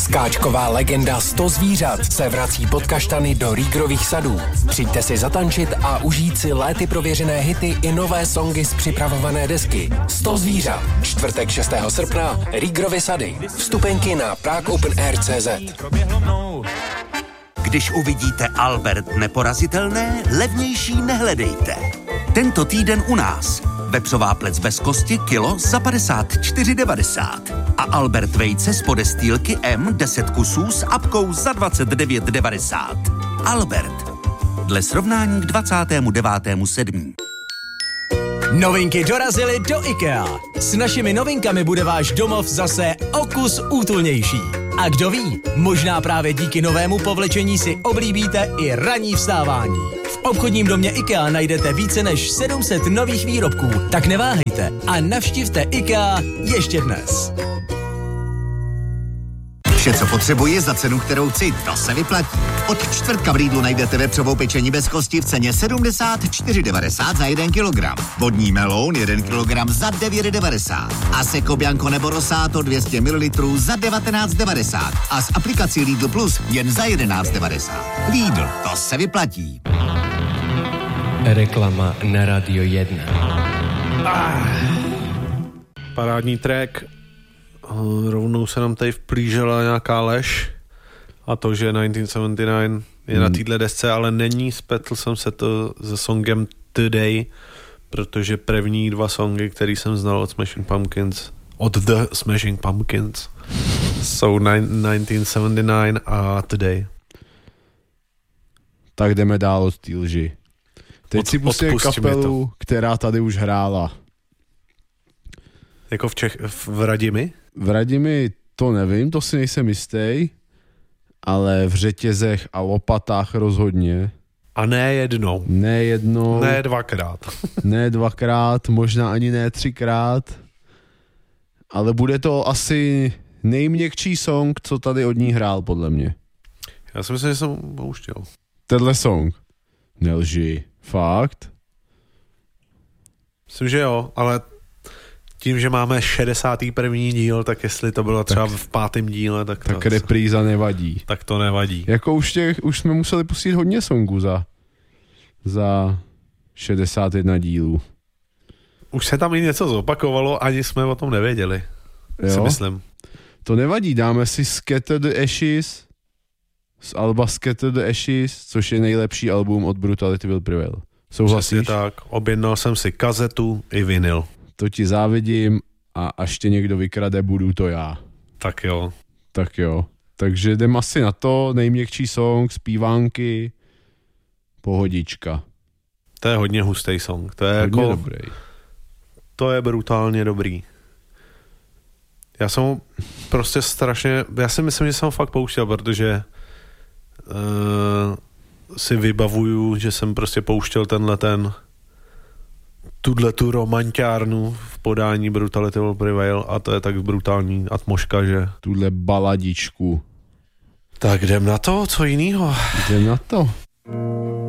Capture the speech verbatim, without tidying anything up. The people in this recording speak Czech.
Skáčková legenda sto zvířat se vrací pod kaštany do Rígrových sadů. Přijďte si zatančit a užít si léty prověřené hity i nové songy z připravované desky. sto zvířat. Čtvrtek šestého srpna. Rígrovy sady. Vstupenky na prague open air tečka cé zet. Když uvidíte Albert neporazitelné, levnější nehledejte. Tento týden u nás. Vepřová plec bez kosti kilo za padesát čtyři devadesát. A Albert vejce z podestýlky M deset kusů s apkou za dvacet devět devadesát. Albert. Dle srovnání k dvacátému devátému sedmého Novinky dorazily do IKEA. S našimi novinkami bude váš domov zase o kus útulnější. A kdo ví, možná právě díky novému povlečení si oblíbíte i ranní vstávání. V obchodním domě IKEA najdete více než sedm set nových výrobků, tak neváhejte a navštivte IKEA ještě dnes. Vše, co potřebuji za cenu, kterou chci, to se vyplatí. Od čtvrtka v Lidlu najdete vepřovou pečení bez kosti v ceně sedmdesát čtyři devadesát za jeden kilogram. Vodní meloun jeden kilogram za devět devadesát. A Seco Bianco nebo Rosato dvě stě mililitrů za devatenáct devadesát. A s aplikací Lidl Plus jen za jedenáct devadesát. Lidl, to se vyplatí. Reklama na Radio jedna. Ah. Parádní track. Rovnou se nám tady vplížela nějaká lež a to, že devatenáct set devadesáti je hmm. na téhle desce, ale není, spletl jsem se to se songem Today, protože první dva songy, který jsem znal od Smashing Pumpkins, od The Smashing Pumpkins, jsou devatenáct set sedmdesát devět a Today. Tak jdeme dál od té lži. Teď od, si pustíme kapelu, která tady už hrála. Jako v Čech, v Radimi? V Radimi to nevím, to si nejsem jistý, ale v Řetězech a Lopatách rozhodně. A ne jednou. Ne jednou. Ne dvakrát. Ne dvakrát, možná ani ne třikrát, ale bude to asi nejměkčí song, co tady od ní hrál, podle mě. Já si myslím, že jsem pouštěl. Tenhle song. Nelži. Fakt? Myslím, že jo, ale tím, že máme šedesátý první díl, tak jestli to bylo třeba tak, v pátém díle, tak, tak to, repríza nevadí. Tak to nevadí. Jako už, těch, už jsme museli pustit hodně songů za, za šedesát jedna dílů. Už se tam i něco zopakovalo, ani jsme o tom nevěděli. Jo? Si myslím. To nevadí, dáme si Scatter the Ashes z alba Scatter the Ashes, což je nejlepší album od Brutality Will Prevail. Souhlasíš? Přesně tak. Objednal jsem si kazetu i vinyl. To ti závidím a až tě někdo vykrade, budu to já. Tak jo. Tak jo. Takže jdem asi na to, nejměkčí song, zpívánky, pohodička. To je hodně hustý song. To je hodně jako, dobrý. To je brutálně dobrý. Já jsem prostě strašně, já si myslím, že jsem fakt pouštěl, protože uh, si vybavuju, že jsem prostě pouštěl tenhle ten tuhle tu romanťárnu v podání Brutality Will Prevail a to je tak brutální atmoška, že... Tuhle baladičku. Tak jdem na to, co jinýho? Jdem na to.